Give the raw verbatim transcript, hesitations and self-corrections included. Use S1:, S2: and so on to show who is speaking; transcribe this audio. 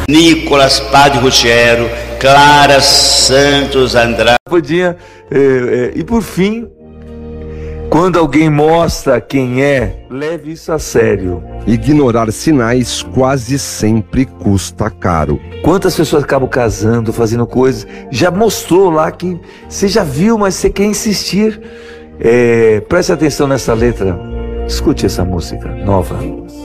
S1: Nicolas Padre Ruggiero, Clara Santos Andrade.
S2: Podia, é, é, e por fim, quando alguém mostra quem é, leve isso a sério.
S3: Ignorar sinais quase sempre custa caro.
S2: Quantas pessoas acabam casando, fazendo coisas, já mostrou lá que você já viu, mas você quer insistir. É, preste atenção nessa letra. Escute essa música nova.